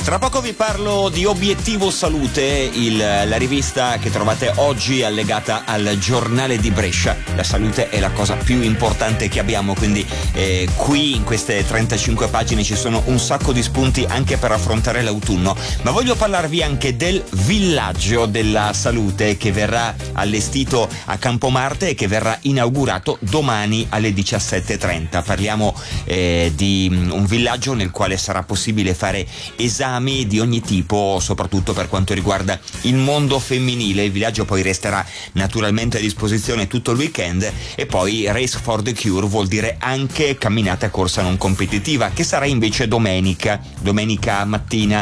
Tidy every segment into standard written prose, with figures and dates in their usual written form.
Tra poco vi parlo di Obiettivo Salute, la rivista che trovate oggi allegata al Giornale di Brescia. La salute è la cosa più importante che abbiamo, quindi qui in queste 35 pagine ci sono un sacco di spunti anche per affrontare l'autunno. Ma voglio parlarvi anche del Villaggio della Salute che verrà allestito a Campomarte e che verrà inaugurato domani alle 17:30. Parliamo di un villaggio nel quale sarà possibile fare esami di ogni tipo, soprattutto per quanto riguarda il mondo femminile. Il villaggio poi resterà naturalmente a disposizione tutto il weekend, e poi Race for the Cure vuol dire anche camminata e corsa non competitiva, che sarà invece domenica mattina,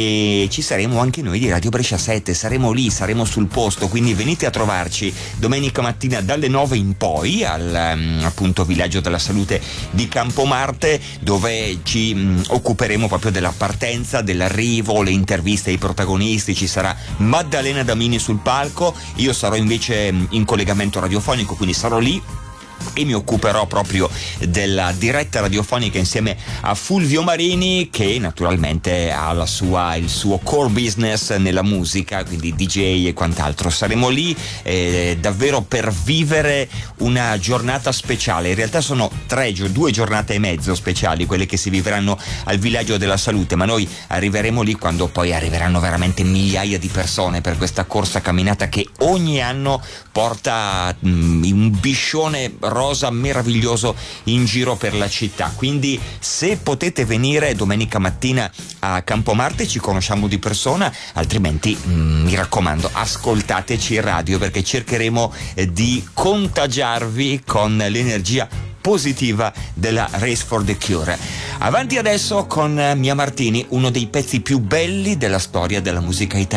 e ci saremo anche noi di Radio Brescia 7, saremo lì, saremo sul posto, quindi venite a trovarci domenica mattina dalle 9 in poi al appunto Villaggio della Salute di Campomarte, dove ci occuperemo proprio della partenza, dell'arrivo, le interviste ai protagonisti. Ci sarà Maddalena Damini sul palco, io sarò invece in collegamento radiofonico, quindi sarò lì e mi occuperò proprio della diretta radiofonica insieme a Fulvio Marini, che naturalmente ha il suo core business nella musica, quindi DJ e quant'altro. Saremo lì davvero per vivere una giornata speciale. In realtà sono 2 giornate e mezzo speciali quelle che si vivranno al Villaggio della Salute, ma noi arriveremo lì quando poi arriveranno veramente migliaia di persone per questa corsa camminata che ogni anno porta un biscione rosa meraviglioso in giro per la città. Quindi se potete venire domenica mattina a Campomarte ci conosciamo di persona, altrimenti mi raccomando, ascoltateci in radio, perché cercheremo di contagiarvi con l'energia positiva della Race for the Cure. Avanti adesso con Mia Martini, uno dei pezzi più belli della storia della musica italiana.